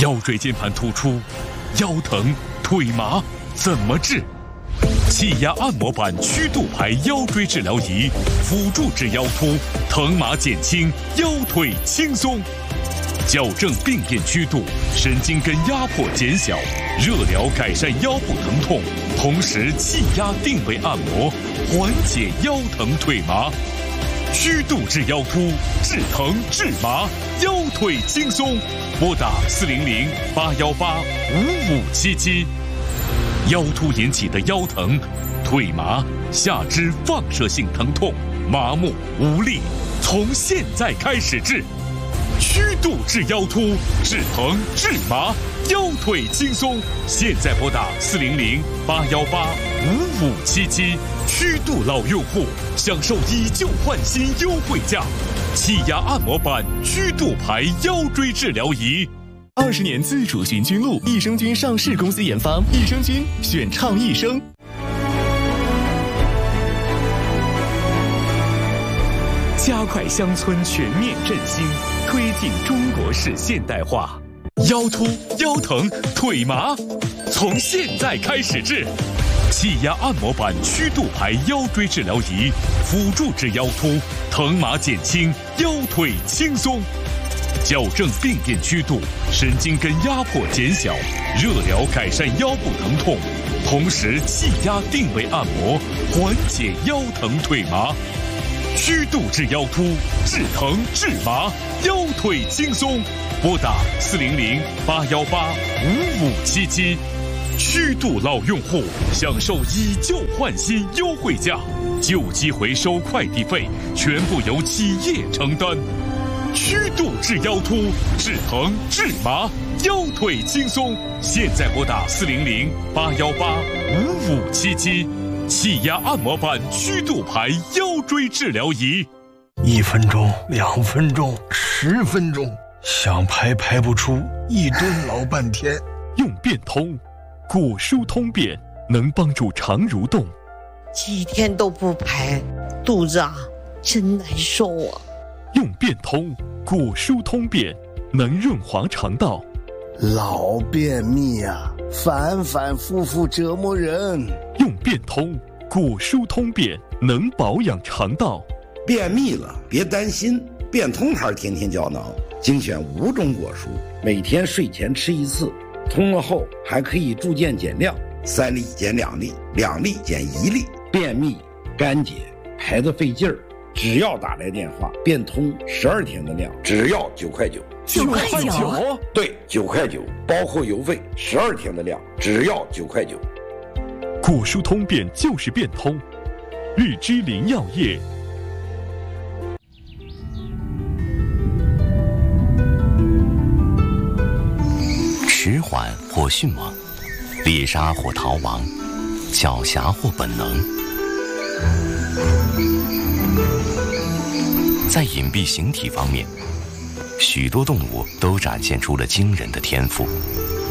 腰椎间盘突出、腰疼、腿麻怎么治？气压按摩板曲度排腰椎治疗仪，辅助治腰突，疼麻减轻，腰腿轻松。矫正病变曲度，神经根压迫减小，热疗改善腰部疼痛，同时气压定位按摩，缓解腰疼腿麻。曲度治腰突，治疼治麻，腰腿轻松。拨打400-818-5577。腰突引起的腰疼、腿麻、下肢放射性疼痛、麻木无力，从现在开始治。曲度治腰突，治疼治麻，腰腿轻松。现在拨打400-818-5577。曲度老用户享受以旧换新优惠价，气压按摩板曲度排腰椎治疗仪。 20年自主寻菌露，益生菌上市公司研发，益生菌选倡益生。加快乡村全面振兴，推进中国式现代化。 腰突、腰疼、腿麻，从现在开始治。气压按摩板曲度排腰椎治疗仪，辅助治腰突，疼麻减轻，腰腿轻松。矫正病变曲度，神经根压迫减小，热疗改善腰部疼痛，同时气压定位按摩，缓解腰疼腿麻。曲度治腰突，治疼治麻，腰腿轻松。拨打400-818-5577。曲度老用户享受以旧换新优惠价，旧机回收快递费全部由企业承担。曲度治腰突，治疼治麻，腰腿轻松。现在拨打400-818-5577。气压按摩板曲度排腰椎治疗仪。 1分钟、2分钟、10分钟，想排不出，一蹲老半天。 用变通，果蔬通便能帮助肠蠕动。 几天都不排，肚子真难受啊。 用变通，果蔬通便能润滑肠道。 老便秘反反复复折磨人。 用变通，果蔬通便能保养肠道。 便秘了别担心，变通牌天天胶囊精选5种果蔬，每天睡前吃1次，通了后还可以助渐减量，3粒减2粒，2粒减1粒。便秘、干结、排得费劲儿，只要打来电话，变通12天的量，只要9块9。 9块9？ 对，9块9，包括邮费，12天的量，只要9块9。 果蔬通便就是变通，日之林药业。 迟缓或迅猛，猎杀或逃亡，狡黠或本能。在隐蔽形体方面，许多动物都展现出了惊人的天赋。